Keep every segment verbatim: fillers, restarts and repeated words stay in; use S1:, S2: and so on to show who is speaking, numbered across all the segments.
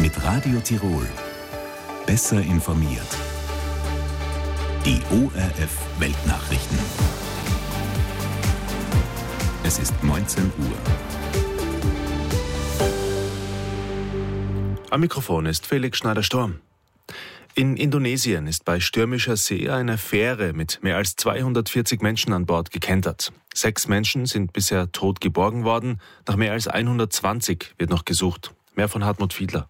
S1: Mit Radio Tirol. Besser informiert. Die O R F Weltnachrichten. Es ist neunzehn Uhr.
S2: Am Mikrofon ist Felix Schneider-Storm. In Indonesien ist bei stürmischer See eine Fähre mit mehr als zweihundertvierzig Menschen an Bord gekentert. Sechs Menschen sind bisher tot geborgen worden. Nach mehr als hundertzwanzig wird noch gesucht. Mehr von Hartmut Fiedler.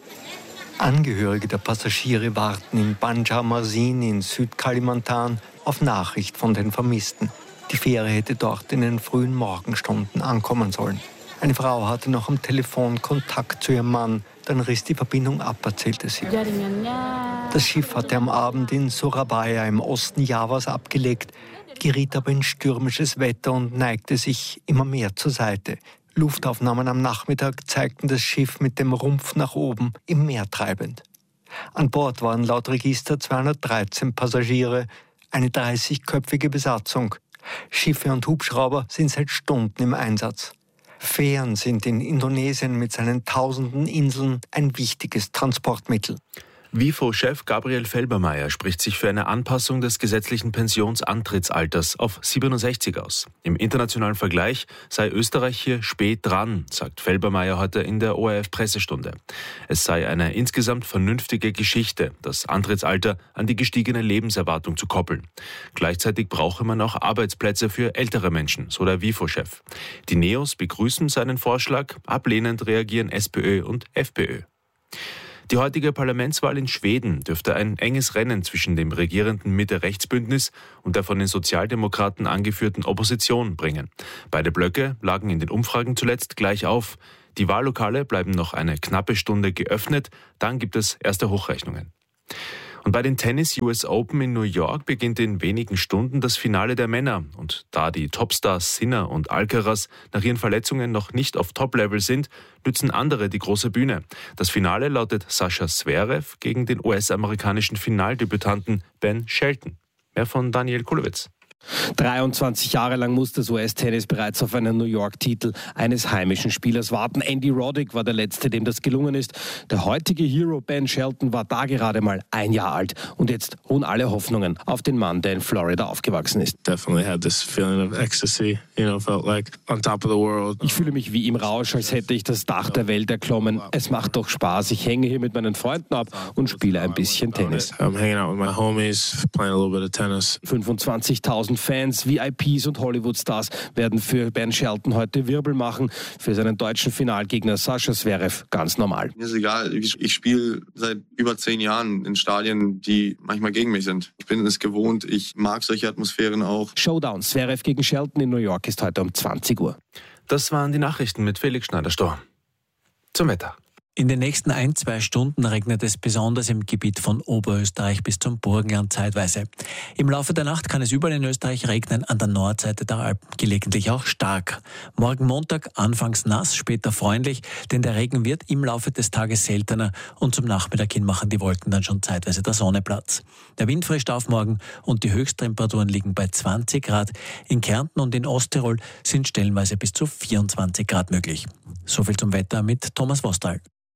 S3: Angehörige der Passagiere warten in Banjarmasin in Südkalimantan auf Nachricht von den Vermissten. Die Fähre hätte dort in den frühen Morgenstunden ankommen sollen. Eine Frau hatte noch am Telefon Kontakt zu ihrem Mann, dann riss die Verbindung ab, erzählte sie. Das Schiff hatte am Abend in Surabaya im Osten Javas abgelegt, geriet aber in stürmisches Wetter und neigte sich immer mehr zur Seite. Luftaufnahmen am Nachmittag zeigten das Schiff mit dem Rumpf nach oben im Meer treibend. An Bord waren laut Register zweihundertdreizehn Passagiere, eine dreißigköpfige Besatzung. Schiffe und Hubschrauber sind seit Stunden im Einsatz. Fähren sind in Indonesien mit seinen tausenden Inseln ein wichtiges Transportmittel.
S2: W I F O-Chef Gabriel Felbermayr spricht sich für eine Anpassung des gesetzlichen Pensionsantrittsalters auf siebenundsechzig aus. Im internationalen Vergleich sei Österreich hier spät dran, sagt Felbermayr heute in der O R F-Pressestunde. Es sei eine insgesamt vernünftige Geschichte, das Antrittsalter an die gestiegene Lebenserwartung zu koppeln. Gleichzeitig brauche man auch Arbeitsplätze für ältere Menschen, so der W I F O-Chef. Die Neos begrüßen seinen Vorschlag, ablehnend reagieren SPÖ und FPÖ. Die heutige Parlamentswahl in Schweden dürfte ein enges Rennen zwischen dem regierenden Mitte-Rechts-Bündnis und der von den Sozialdemokraten angeführten Opposition bringen. Beide Blöcke lagen in den Umfragen zuletzt gleich auf. Die Wahllokale bleiben noch eine knappe Stunde geöffnet, dann gibt es erste Hochrechnungen. Und bei den Tennis-U S Open in New York beginnt in wenigen Stunden das Finale der Männer. Und da die Topstars Sinner und Alcaraz nach ihren Verletzungen noch nicht auf Top-Level sind, nützen andere die große Bühne. Das Finale lautet Sascha Zverev gegen den U S-amerikanischen Finaldebütanten Ben Shelton. Mehr von Daniel Kulowitz.
S4: dreiundzwanzig Jahre lang muss das U S-Tennis bereits auf einen New York-Titel eines heimischen Spielers warten. Andy Roddick war der Letzte, dem das gelungen ist. Der heutige Hero Ben Shelton war da gerade mal ein Jahr alt. Und jetzt ruhen alle Hoffnungen auf den Mann, der in Florida aufgewachsen ist.
S5: Definitely had this feeling of ecstasy, you know, felt like on top of the world.
S4: Ich fühle mich wie im Rausch, als hätte ich das Dach der Welt erklommen. Es macht doch Spaß. Ich hänge hier mit meinen Freunden ab und spiele ein bisschen Tennis.
S5: I'm hanging out with my homies, playing a little bit of tennis.
S4: fünfundzwanzigtausend Fans, V I Ps und Hollywood-Stars werden für Ben Shelton heute Wirbel machen. Für seinen deutschen Finalgegner Sascha Zverev ganz normal.
S6: Mir ist egal, ich spiele seit über zehn Jahren in Stadien, die manchmal gegen mich sind. Ich bin es gewohnt, ich mag solche Atmosphären auch.
S4: Showdown Zverev gegen Shelton in New York ist heute um zwanzig Uhr.
S2: Das waren die Nachrichten mit Felix Schneider-Storm. Zum Wetter.
S7: In den nächsten ein, zwei Stunden regnet es besonders im Gebiet von Oberösterreich bis zum Burgenland zeitweise. Im Laufe der Nacht kann es überall in Österreich regnen, an der Nordseite der Alpen gelegentlich auch stark. Morgen Montag anfangs nass, später freundlich, denn der Regen wird im Laufe des Tages seltener und zum Nachmittag hin machen die Wolken dann schon zeitweise der Sonne Platz. Der Wind frischt auf morgen und die Höchsttemperaturen liegen bei zwanzig Grad. In Kärnten und in Osttirol sind stellenweise bis zu vierundzwanzig Grad möglich. Soviel zum Wetter mit Thomas Vostal.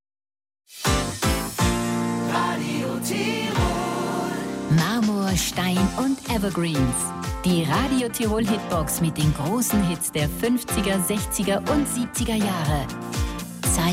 S8: Radio Tirol. Marmor, Stein und Evergreens. Die Radio Tirol Hitbox mit den großen Hits der fünfziger, sechziger und siebziger Jahre.